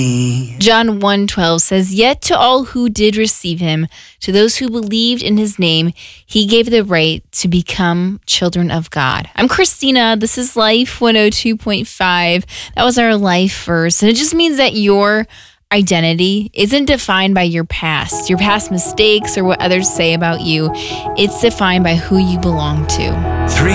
John 1:12 says, "Yet to all who did receive him, to those who believed in his name, he gave the right to become children of God." I'm Christina. This is Life 102.5. That was our life verse. And it just means that your identity isn't defined by your past mistakes, or what others say about you. It's defined by who you belong to.